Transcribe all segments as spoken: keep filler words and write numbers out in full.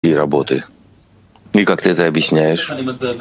и работы. И как ты это объясняешь?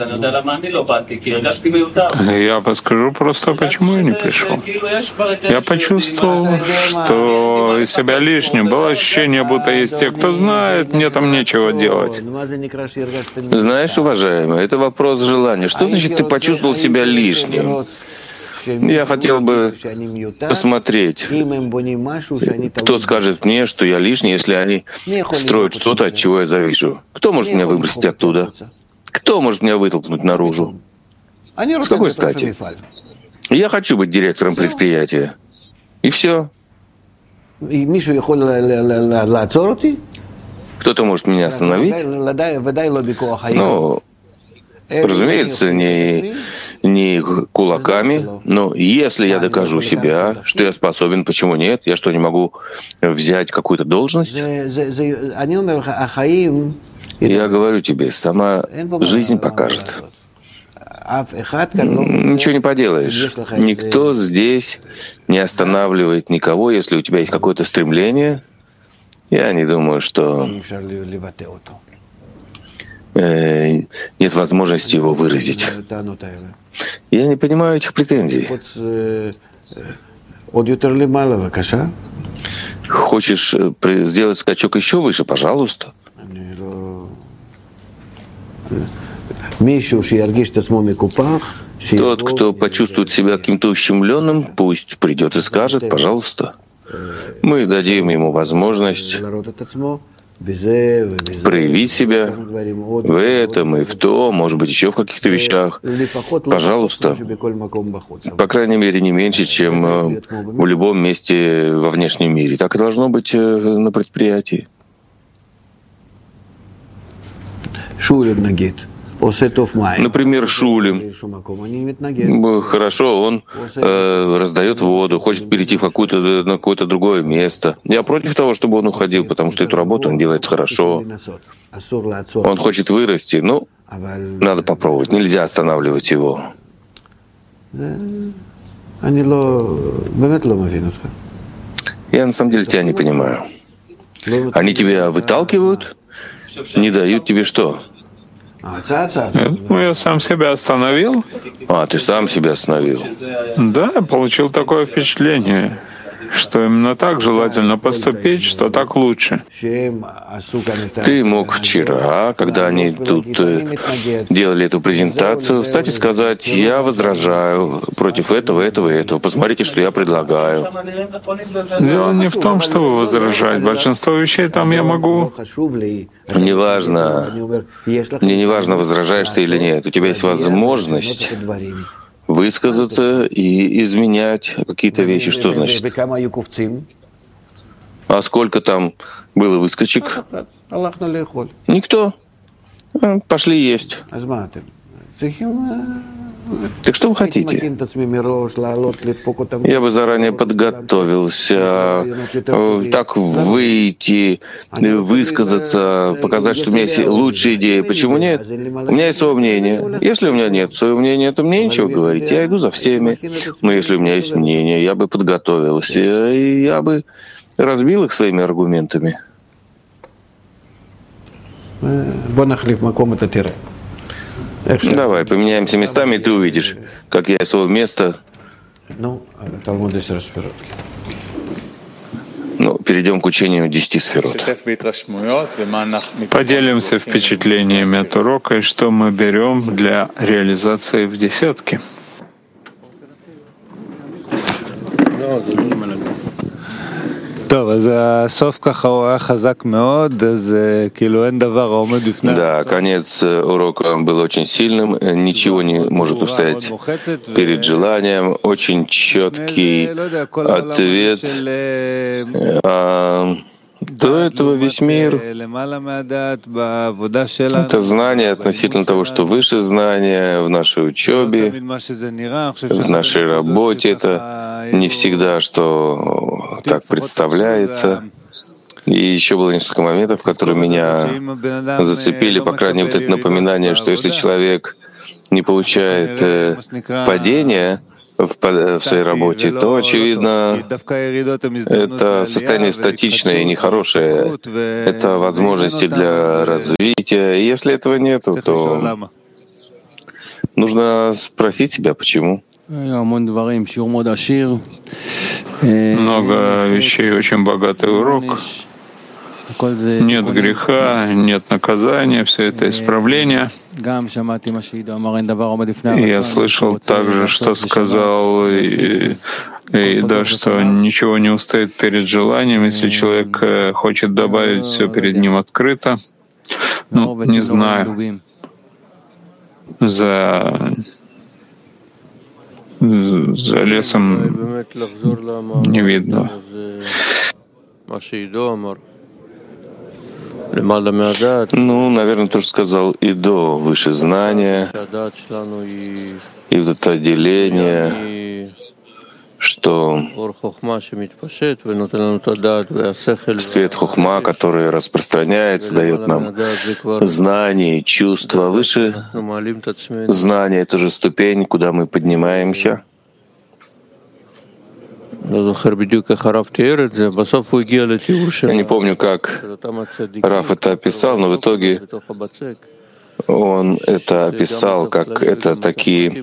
Я подскажу просто, почему я не пришел. Я почувствовал, что из себя лишним. Было ощущение, будто есть те, кто знает, мне там нечего делать. Знаешь, уважаемый, это вопрос желания. Что значит, ты почувствовал себя лишним? Я хотел бы посмотреть, кто скажет мне, что я лишний, если они строят что-то, от чего я завишу. Кто может меня выбросить оттуда? Кто может меня вытолкнуть наружу? С какой стати? Я хочу быть директором предприятия. И все. Кто-то может меня остановить? Ну, разумеется, не... не кулаками, но если я докажу себя, что я способен, почему нет? Я что, не могу взять какую-то должность? Я говорю тебе, сама жизнь покажет. Ничего не поделаешь. Никто здесь не останавливает никого, если у тебя есть какое-то стремление. Я не думаю, что э, нет возможности его выразить. Я не понимаю этих претензий. Хочешь сделать скачок еще выше? Пожалуйста. Тот, кто почувствует себя каким-то ущемленным, пусть придет и скажет, пожалуйста. Мы дадим ему возможность проявить себя в этом и в том, может быть, еще в каких-то вещах. Пожалуйста. По крайней мере, не меньше, чем в любом месте во внешнем мире. Так и должно быть на предприятии. Например, Шулем. Хорошо, он э, раздает воду, хочет перейти в какое-то, на какое-то другое место. Я против того, чтобы он уходил, потому что эту работу он делает хорошо. Он хочет вырасти, ну, надо попробовать. Нельзя останавливать его. Я на самом деле тебя не понимаю. Они тебя выталкивают, не дают тебе что? Ну, я сам себя остановил. А, ты сам себя остановил? Да, я получил такое впечатление, что именно так желательно поступить, что так лучше. Ты мог вчера, когда они тут делали эту презентацию, встать и сказать: я возражаю против этого, этого и этого. Посмотрите, что я предлагаю. Дело не в том, чтобы возражать. Большинство вещей там я могу. Неважно. Мне не важно, возражаешь ты или нет. У тебя есть возможность высказаться и изменять какие-то вещи. Что значит? А сколько там было выскочек? Никто. Пошли есть. Так что вы хотите? Я бы заранее подготовился, так выйти, высказаться, показать, что у меня есть лучшие идеи. Почему нет? У меня есть свое мнение. Если у меня нет своего мнения, то мне нечего говорить. Я иду за всеми. Но если у меня есть мнение, я бы подготовился, и я бы разбил их своими аргументами. Давай, поменяемся местами, и ты увидишь, как я из своего места... Ну, перейдем к учению десяти сферот. Поделимся впечатлениями от урока, и что мы берем для реализации в десятке. Да, конец урока был очень сильным, ничего не может устоять перед желанием, очень четкий ответ. А до этого весь мир — это знание относительно того, что выше знания в нашей учебе, в нашей работе. Это не всегда, что так представляется. И еще было несколько моментов, которые меня зацепили, по крайней мере, вот это напоминание, что если человек не получает падения, в, в своей работе, то, очевидно, это состояние статичное и нехорошее. Это возможности для развития. И если этого нет, то нужно спросить себя, почему. Много вещей, очень богатый урок. Нет греха, нет наказания, все это исправление. И я слышал также, что сказал и, и да, что ничего не устоит перед желанием, если человек хочет добавить все перед ним открыто. Ну, не знаю. За, за лесом не видно. Ну, наверное, то, что сказал Идо, выше знания, и вот это отделение, что свет хохма, который распространяется, дает нам знания и чувства. Выше знания — это же ступень, куда мы поднимаемся. Я не помню, как Раф это описал, но в итоге он это описал, как это такие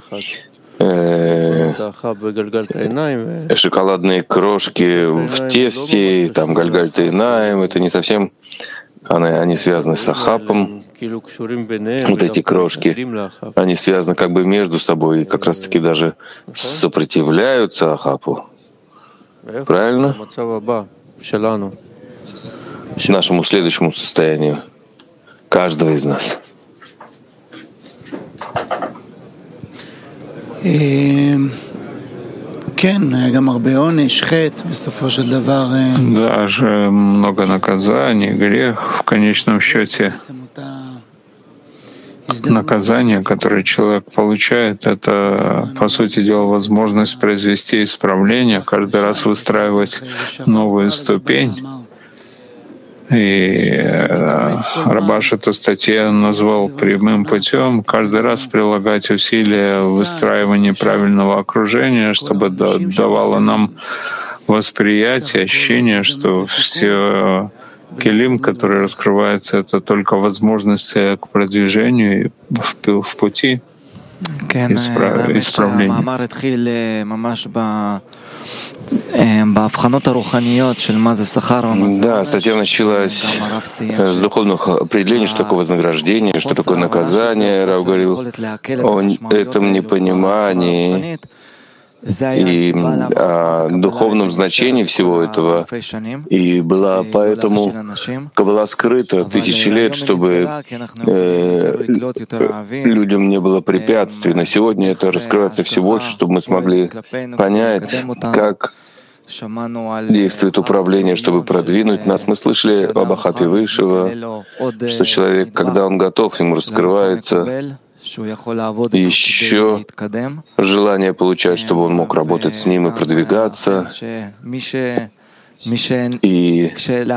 э, шоколадные крошки в тесте, там гальгальт-эйнаим, это не совсем, они, они связаны с ахапом. Вот эти крошки, они связаны как бы между собой и как раз-таки даже сопротивляются ахапу. Правильно? Нашему следующему состоянию каждого из нас. Даже много наказаний, грех в конечном счете. Наказание, которое человек получает, это, по сути дела, возможность произвести исправление, каждый раз выстраивать новую ступень. И Рабаш эту статью назвал прямым путем, каждый раз прилагать усилия в выстраивании правильного окружения, чтобы давало нам восприятие, ощущение, что все келим, который раскрывается, это только возможность к продвижению в, в пути исправ... исправления. Да, статья началась с духовных определений, что такое вознаграждение, что такое наказание. Рав говорил о этом непонимании и о духовном значении всего этого. И была поэтому Каббала скрыта тысячи лет, чтобы э, людям не было препятствий. Но сегодня это раскрывается все больше, чтобы мы смогли понять, как действует управление, чтобы продвинуть нас. Мы слышали об Ахапе Высшего, что человек, когда он готов, ему раскрывается еще желание получать, чтобы он мог работать с ним и продвигаться. И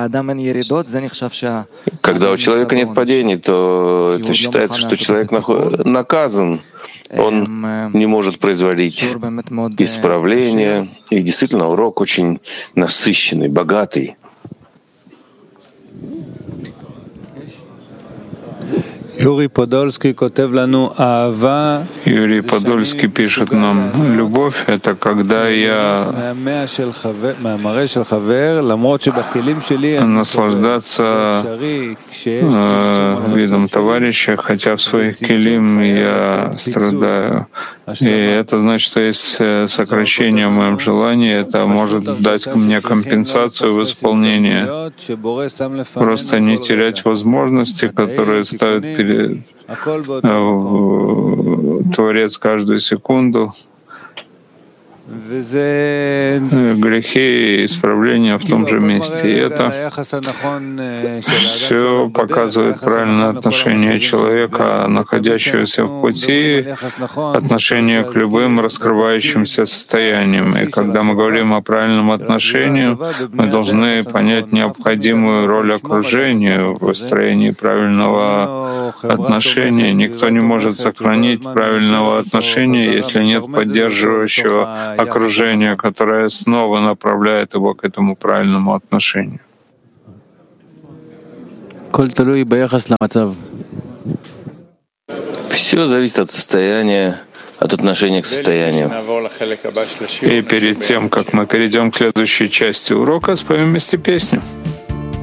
когда у человека нет падений, то это считается, что человек наказан. Он не может производить исправления. И действительно, урок очень насыщенный, богатый. Юрий Подольский пишет нам: «Любовь — это когда я наслаждаться э, видом товарища, хотя в своих келим я страдаю. И это значит, что есть сокращение в моем желании, это может дать мне компенсацию в исполнении. Просто не терять возможности, которые ставят перед Творец каждую секунду. Грехи и исправления в том же месте. И это все показывает правильное отношение человека, находящегося в пути, отношение к любым раскрывающимся состояниям. И когда мы говорим о правильном отношении, мы должны понять необходимую роль окружения в выстроении правильного отношения. Никто не может сохранить правильного отношения, если нет поддерживающего окружения, которое снова направляет его к этому правильному отношению. Все зависит от состояния, от отношения к состоянию. И перед тем, как мы перейдем к следующей части урока, споем вместе песню.